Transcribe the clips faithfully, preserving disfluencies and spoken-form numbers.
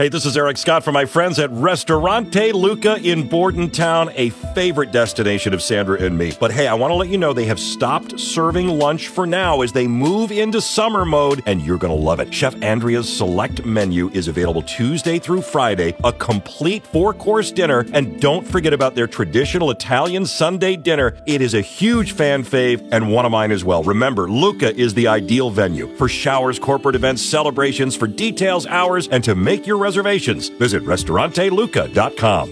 Hey, this is Eric Scott from my friends at Ristorante Luca in Bordentown, a favorite destination of Sandra and me. But hey, I want to let you know they have stopped serving lunch for now as they move into summer mode, and you're going to love it. Chef Andrea's select menu is available Tuesday through Friday, a complete four-course dinner, and don't forget about their traditional Italian Sunday dinner. It is a huge fan fave and one of mine as well. Remember, Luca is the ideal venue for showers, corporate events, celebrations. For details, hours, and to make your reservations, visit Ristorante Luca dot com.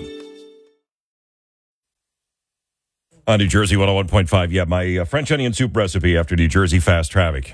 On New Jersey one oh one point five, yeah, my uh, French onion soup recipe after New Jersey fast traffic.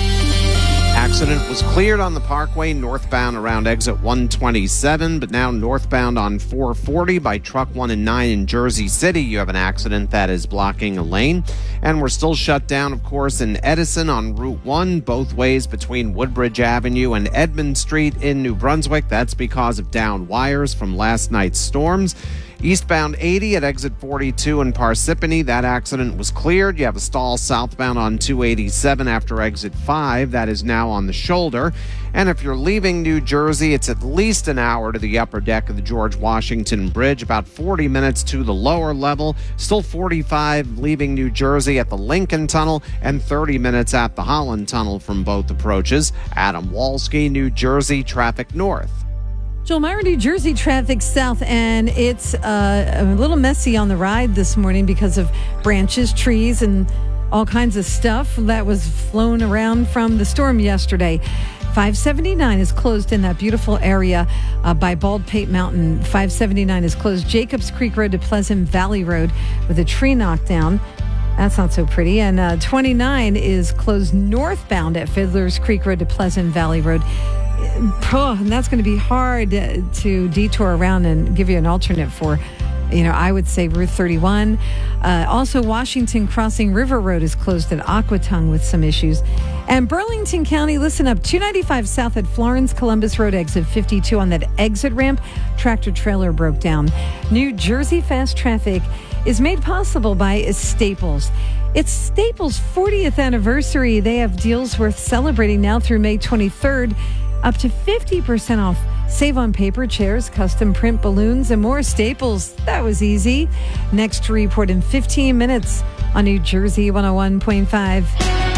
Accident was cleared on the Parkway northbound around exit one twenty-seven, but now northbound on four forty by truck one and nine in Jersey City. You have an accident that is blocking a lane. And we're still shut down, of course, in Edison on Route one, both ways between Woodbridge Avenue and Edmond Street in New Brunswick. That's because of downed wires from last night's storms. Eastbound eighty at exit forty-two in Parsippany, that accident was cleared. You have a stall southbound on two eighty-seven after exit five. That is now on the shoulder. And if you're leaving New Jersey, it's at least an hour to the upper deck of the George Washington Bridge, about forty minutes to the lower level. Still forty-five leaving New Jersey at the Lincoln Tunnel and thirty minutes at the Holland Tunnel from both approaches. Adam Walski, New Jersey, traffic north. Joel Meyer, New Jersey, traffic south, and it's uh, a little messy on the ride this morning because of branches, trees, and all kinds of stuff that was flown around from the storm yesterday. five seventy-nine is closed in that beautiful area uh, by Baldpate Mountain. five seventy-nine is closed Jacobs Creek Road to Pleasant Valley Road with a tree knocked down. That's not so pretty. And uh, twenty-nine is closed northbound at Fiddler's Creek Road to Pleasant Valley Road. Oh, and that's going to be hard to detour around and give you an alternate for, you know, I would say Route thirty-one. Uh, also, Washington Crossing River Road is closed at Aquatuong with some issues. And Burlington County, listen up, two ninety-five south at Florence Columbus Road, exit fifty-two on that exit ramp. Tractor trailer broke down. New Jersey fast traffic is made possible by Staples. It's Staples' fortieth anniversary. They have deals worth celebrating now through May twenty-third. Up to fifty percent off. Save on paper, chairs, custom print balloons, and more. Staples. That was easy. Next report in fifteen minutes on New Jersey one oh one point five.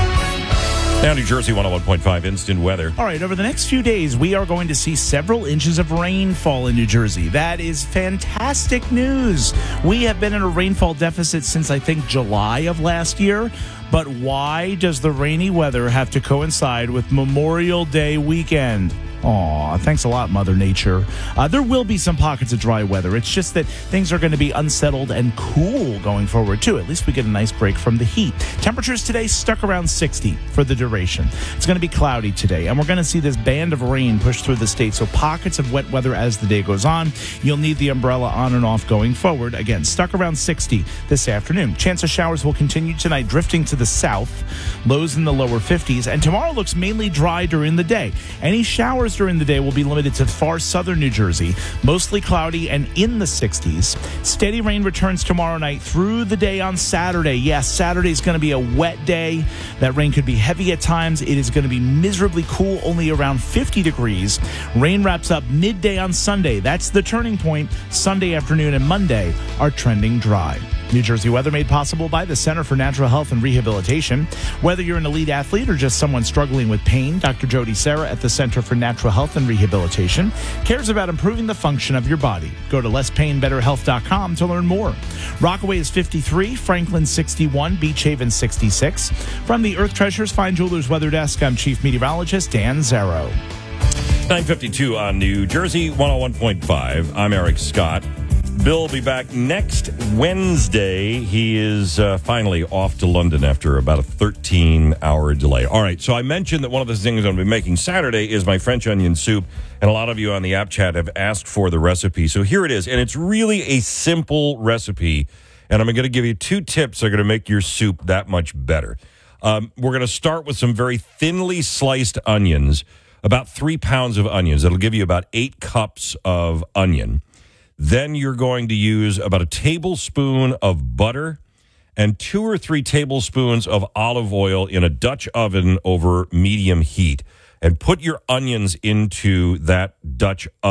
Now New Jersey one oh one point five instant weather. All right, over the next few days, we are going to see several inches of rainfall in New Jersey. That is fantastic news. We have been in a rainfall deficit since, I think, July of last year. But why does the rainy weather have to coincide with Memorial Day weekend? Aw, thanks a lot, Mother Nature. Uh, there will be some pockets of dry weather. It's just that things are going to be unsettled and cool going forward, too. At least we get a nice break from the heat. Temperatures today stuck around sixty for the duration. It's going to be cloudy today, and we're going to see this band of rain push through the state, so pockets of wet weather as the day goes on. You'll need the umbrella on and off going forward. Again, stuck around sixty this afternoon. Chance of showers will continue tonight, drifting to the south. Lows in the lower fifties, and tomorrow looks mainly dry during the day. Any showers during the day will be limited to far southern New Jersey, mostly cloudy and in the sixties. Steady rain returns tomorrow night through the day on Saturday. Yes, Saturday is going to be a wet day. That rain could be heavy at times. It is going to be miserably cool, only around fifty degrees. Rain wraps up midday on Sunday. That's the turning point. Sunday afternoon and Monday are trending dry. New Jersey weather made possible by the Center for Natural Health and Rehabilitation. Whether you're an elite athlete or just someone struggling with pain, Doctor Jody Serra at the Center for Natural Health and Rehabilitation cares about improving the function of your body. Go to less pain better health dot com to learn more. Rockaway is fifty-three, Franklin sixty-one, Beach Haven sixty-six. From the Earth Treasures Fine Jewelers Weather Desk, I'm Chief Meteorologist Dan Zarrow. nine fifty-two on New Jersey one oh one point five. I'm Eric Scott. Bill will be back next Wednesday. He is uh, finally off to London after about a thirteen-hour delay. All right, so I mentioned that one of the things I'm going to be making Saturday is my French onion soup, and a lot of you on the app chat have asked for the recipe. So here it is, and it's really a simple recipe, and I'm going to give you two tips that are going to make your soup that much better. Um, we're going to start with some very thinly sliced onions, about three pounds of onions. That'll give you about eight cups of onion. Then you're going to use about a tablespoon of butter and two or three tablespoons of olive oil in a Dutch oven over medium heat. And put your onions into that Dutch oven.